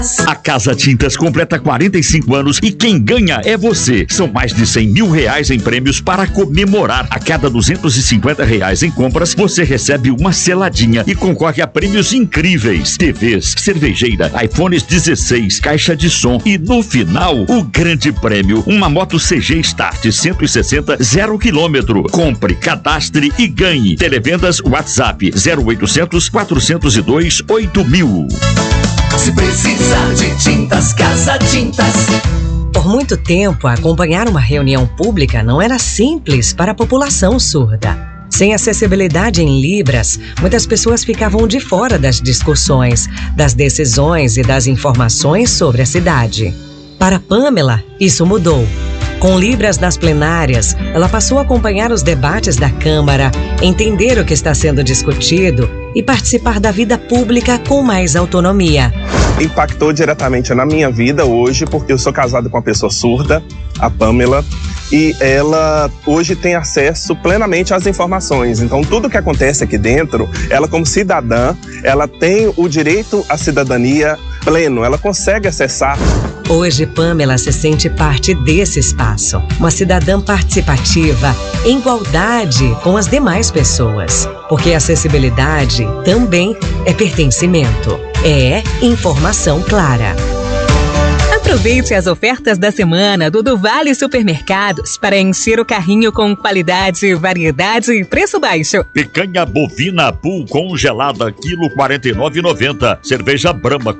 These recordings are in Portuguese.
A Casa Tintas completa 45 anos e quem ganha é você. São mais de R$100 mil em prêmios para comemorar. A cada R$250 em compras, você recebe uma seladinha e concorre a prêmios incríveis. TVs, cervejeira, iPhones 16, caixa de som e no final, o grande prêmio, uma moto CG Start 160 0 km. Compre, cadastre e ganhe. Televendas WhatsApp 0800 402 8000. Se precisar de tintas, Casa Tintas. Por muito tempo, acompanhar uma reunião pública não era simples para a população surda. Sem acessibilidade em Libras, muitas pessoas ficavam de fora das discussões, das decisões e das informações sobre a cidade. Para Pamela, isso mudou. Com Libras nas plenárias, ela passou a acompanhar os debates da Câmara, entender o que está sendo discutido e participar da vida pública com mais autonomia. Impactou diretamente na minha vida hoje, porque eu sou casado com uma pessoa surda, a Pamela, e ela hoje tem acesso plenamente às informações. Então, tudo que acontece aqui dentro, ela como cidadã, ela tem o direito à cidadania pleno, ela consegue acessar. Hoje, Pamela se sente parte desse espaço. Uma cidadã participativa, em igualdade com as demais pessoas. Porque acessibilidade também é pertencimento. É informação clara. Aproveite as ofertas da semana do Vale Supermercados para encher o carrinho com qualidade, variedade e preço baixo. Picanha bovina Pool congelada, quilo R$49,90. Cerveja Brahma,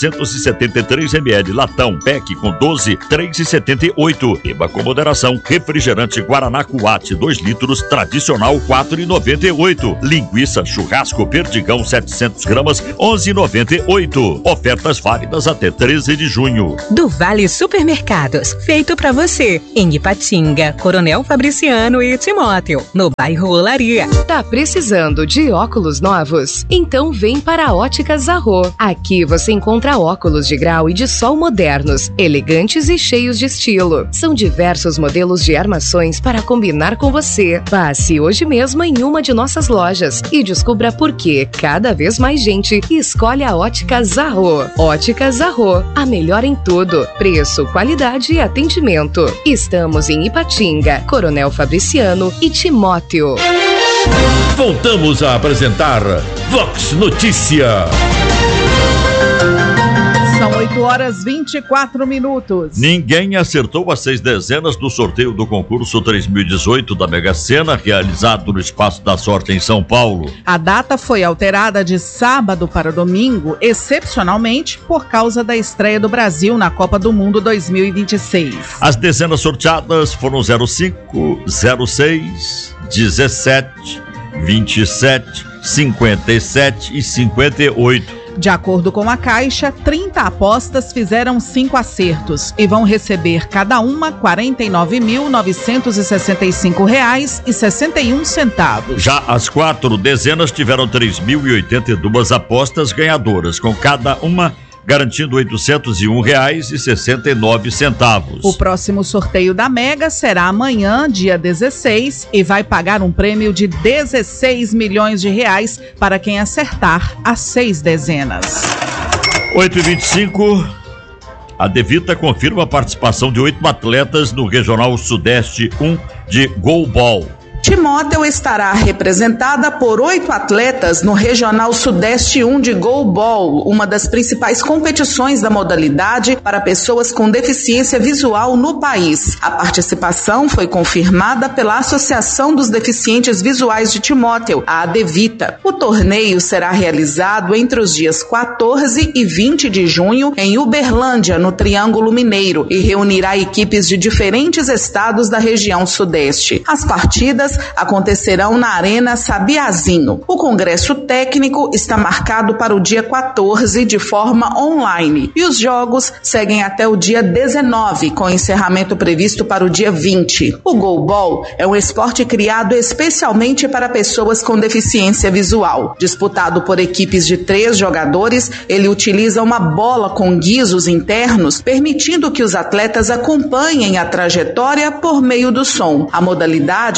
473 ml. Latão, PEC com 12, R$3,78. Beba com moderação. Refrigerante Guaraná Coate, 2 litros, tradicional, R$4,98. Linguiça churrasco Perdigão, 700 gramas, R$11,98. Ofertas válidas até 13 de junho. Do Vale Supermercados, feito pra você, em Ipatinga, Coronel Fabriciano e Timóteo, no bairro Olaria. Tá precisando de óculos novos? Então vem para a Óticas Zarro. Aqui você encontra óculos de grau e de sol modernos, elegantes e cheios de estilo. São diversos modelos de armações para combinar com você. Passe hoje mesmo em uma de nossas lojas e descubra por que cada vez mais gente escolhe a Óticas Zarro. Óticas Zarro, a melhor em tudo. Preço, qualidade e atendimento. Estamos em Ipatinga, Coronel Fabriciano e Timóteo. Voltamos a apresentar Vox Notícia. São 8h24. Ninguém acertou as 6 dezenas do sorteio do concurso 2018 da Mega Sena, realizado no Espaço da Sorte em São Paulo. A data foi alterada de sábado para domingo, excepcionalmente por causa da estreia do Brasil na Copa do Mundo 2026. As dezenas sorteadas foram 05, 06, 17, 27, 57 e 58. De acordo com a Caixa, 30 apostas fizeram 5 acertos e vão receber cada uma R$ 49.965,61. Já as 4 dezenas tiveram 3.082 apostas ganhadoras, com cada uma garantindo R$ 801,69. O próximo sorteio da Mega será amanhã, dia 16, e vai pagar um prêmio de R$16 milhões para quem acertar as 6 dezenas. 8h25, a Devita confirma a participação de 8 atletas no Regional Sudeste 1 de Goalball. Timóteo estará representada por 8 atletas no Regional Sudeste 1 de Goalball, uma das principais competições da modalidade para pessoas com deficiência visual no país. A participação foi confirmada pela Associação dos Deficientes Visuais de Timóteo, a ADEVITA. O torneio será realizado entre os dias 14 e 20 de junho em Uberlândia, no Triângulo Mineiro, e reunirá equipes de diferentes estados da região Sudeste. As partidas acontecerão na Arena Sabiazinho. O congresso técnico está marcado para o dia 14 de forma online e os jogos seguem até o dia 19, com encerramento previsto para o dia 20. O goalball é um esporte criado especialmente para pessoas com deficiência visual. Disputado por equipes de 3 jogadores, ele utiliza uma bola com guizos internos, permitindo que os atletas acompanhem a trajetória por meio do som. A modalidade faz parte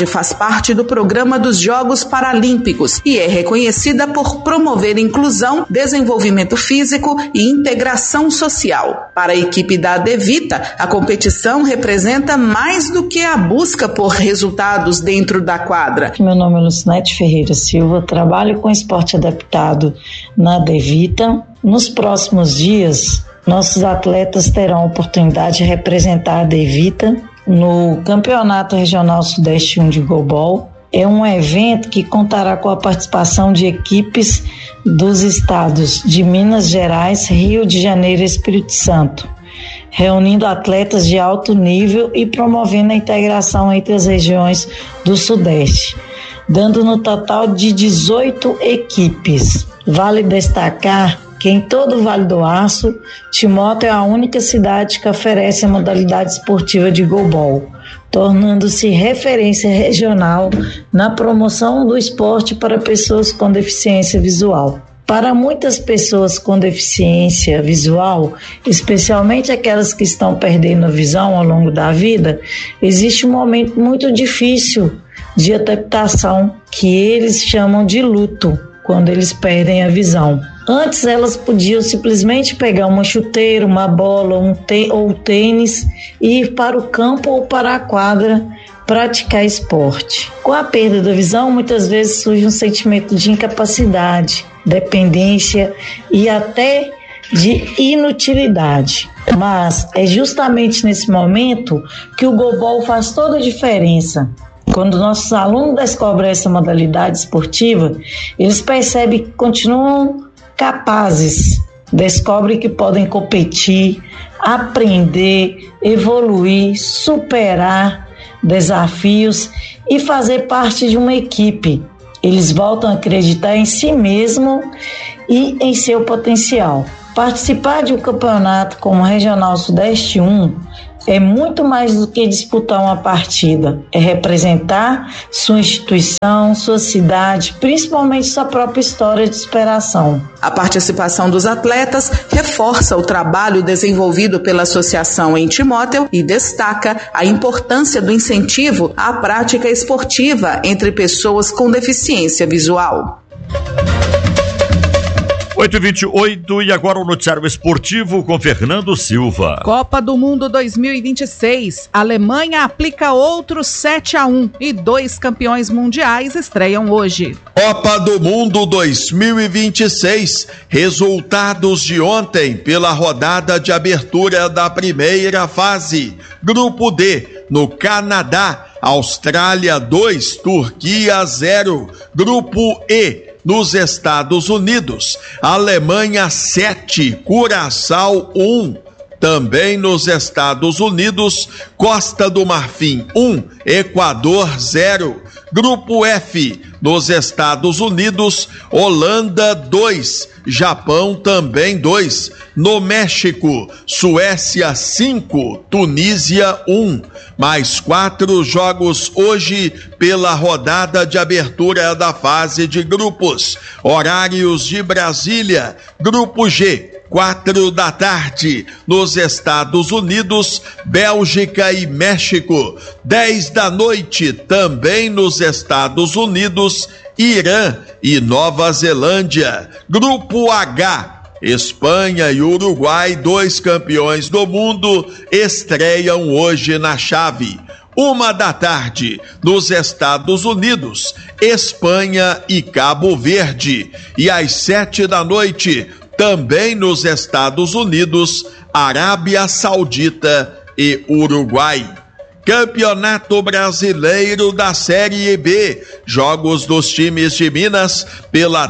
parte do programa dos Jogos Paralímpicos e é reconhecida por promover inclusão, desenvolvimento físico e integração social. Para a equipe da Adevita, a competição representa mais do que a busca por resultados dentro da quadra. Meu nome é Lucinete Ferreira Silva, trabalho com esporte adaptado na Adevita. Nos próximos dias, nossos atletas terão a oportunidade de representar a Adevita no Campeonato Regional Sudeste 1 de Goalball. É um evento que contará com a participação de equipes dos estados de Minas Gerais, Rio de Janeiro e Espírito Santo, reunindo atletas de alto nível e promovendo a integração entre as regiões do Sudeste, dando no total de 18 equipes. Vale destacar que em todo o Vale do Aço, Timóteo é a única cidade que oferece a modalidade esportiva de goalball, tornando-se referência regional na promoção do esporte para pessoas com deficiência visual. Para muitas pessoas com deficiência visual, especialmente aquelas que estão perdendo a visão ao longo da vida, existe um momento muito difícil de adaptação que eles chamam de luto, quando eles perdem a visão. Antes elas podiam simplesmente pegar uma chuteira, uma bola ou tênis e ir para o campo ou para a quadra praticar esporte. Com a perda da visão, muitas vezes surge um sentimento de incapacidade, dependência e até de inutilidade. Mas é justamente nesse momento que o goalball faz toda a diferença. Quando nossos alunos descobrem essa modalidade esportiva, eles percebem que continuam capazes, descobrem que podem competir, aprender, evoluir, superar desafios e fazer parte de uma equipe. Eles voltam a acreditar em si mesmo e em seu potencial. Participar de um campeonato como o Regional Sudeste 1 é muito mais do que disputar uma partida, é representar sua instituição, sua cidade, principalmente sua própria história de superação. A participação dos atletas reforça o trabalho desenvolvido pela associação em Timóteo e destaca a importância do incentivo à prática esportiva entre pessoas com deficiência visual. 8h28 e agora o noticiário esportivo com Fernando Silva. Copa do Mundo 2026. A Alemanha aplica outro 7-1 e 2 campeões mundiais estreiam hoje. Copa do Mundo 2026. Resultados de ontem pela rodada de abertura da primeira fase. Grupo D, no Canadá, Austrália 2, Turquia 0. Grupo E, nos Estados Unidos, Alemanha 7, Curaçao 1. Também nos Estados Unidos, Costa do Marfim 1, Equador 0. Grupo F, nos Estados Unidos, Holanda 2, Japão também 2. No México, Suécia 5, Tunísia 1. Mais 4 jogos hoje pela rodada de abertura da fase de grupos. Horários de Brasília, Grupo G, 4 da tarde, nos Estados Unidos, Bélgica e México. 10 da noite, também nos Estados Unidos, Irã e Nova Zelândia. Grupo H, Espanha e Uruguai, 2 campeões do mundo, estreiam hoje na chave. 1 da tarde, nos Estados Unidos, Espanha e Cabo Verde. E às 7 da noite, também nos Estados Unidos, Arábia Saudita e Uruguai. Campeonato Brasileiro da Série B, jogos dos times de Minas pela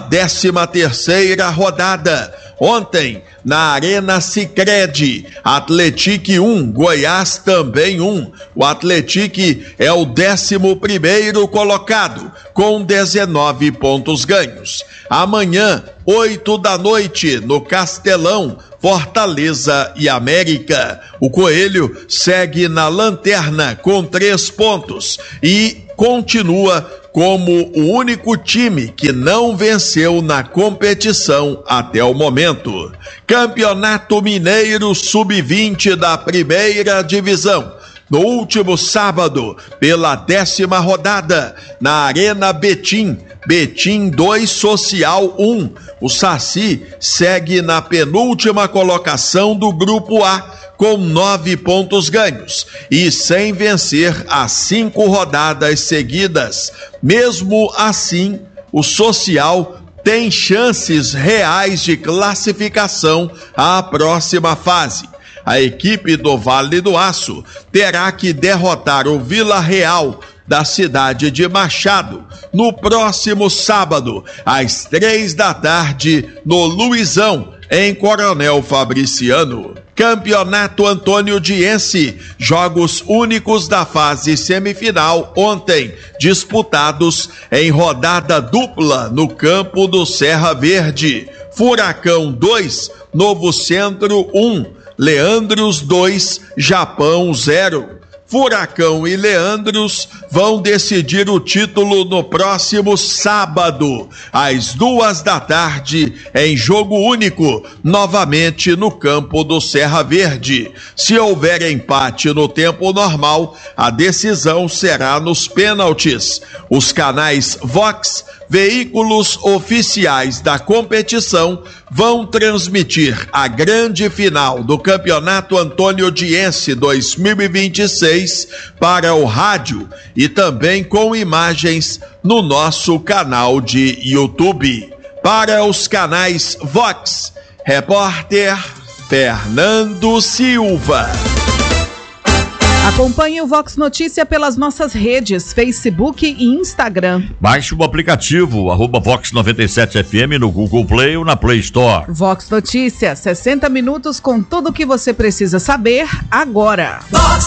13ª rodada. Ontem, na Arena Sicredi, Atlético 1, Goiás também 1. O Atlético é o 11º colocado, com 19 pontos ganhos. Amanhã, 8 da noite, no Castelão, Fortaleza e América. O Coelho segue na lanterna com 3 pontos e continua como o único time que não venceu na competição até o momento. Campeonato Mineiro Sub-20 da primeira divisão. no último sábado, pela 10ª rodada, na Arena Betim. Betim 2, Social 1. O Saci segue na penúltima colocação do Grupo A, com 9 pontos ganhos e sem vencer as 5 rodadas seguidas. Mesmo assim, o Social tem chances reais de classificação à próxima fase. A equipe do Vale do Aço terá que derrotar o Vila Real da cidade de Machado no próximo sábado, às 3h, no Luizão, em Coronel Fabriciano. Campeonato Antônio Diense, jogos únicos da fase semifinal ontem, disputados em rodada dupla no campo do Serra Verde. Furacão 2, Novo Centro 1, Leandros 2, Japão 0. Furacão e Leandros vão decidir o título no próximo sábado, às 2h, em jogo único, novamente no campo do Serra Verde. Se houver empate no tempo normal, a decisão será nos pênaltis. Os canais Vox, veículos oficiais da competição, vão transmitir a grande final do Campeonato Antônio Diense 2026 para o rádio e também com imagens no nosso canal de YouTube. Para os canais Vox, repórter Fernando Silva. Acompanhe o Vox Notícia pelas nossas redes, Facebook e Instagram. Baixe o aplicativo @Vox 97 FM no Google Play ou na Play Store. Vox Notícia, 60 minutos com tudo o que você precisa saber agora. Vox